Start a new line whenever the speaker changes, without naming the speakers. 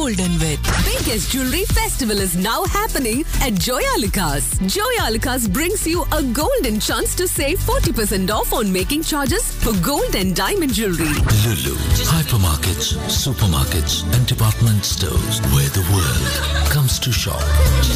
golden with.
Biggest jewelry festival is now happening at Joyalukas. Joyalukas brings you a golden chance to save 40% off on making charges for gold and diamond jewelry.
Lulu, hypermarkets, supermarkets, and department stores where the world comes to shop.